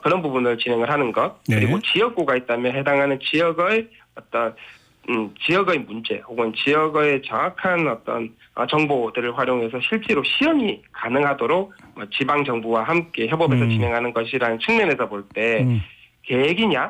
그런 부분을 진행을 하는 것. 네. 그리고 지역구가 있다면 해당하는 지역의 어떤 지역의 문제 혹은 지역의 정확한 어떤 정보들을 활용해서 실제로 시연이 가능하도록 지방 정부와 함께 협업해서 진행하는 것이라는 측면에서 볼 때 계획이냐